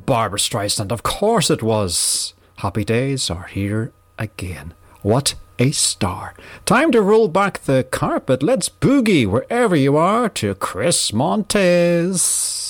Barbra Streisand. Of course it was. Happy days are here again. What a star. Time to roll back the carpet. Let's boogie wherever you are to Chris Montez.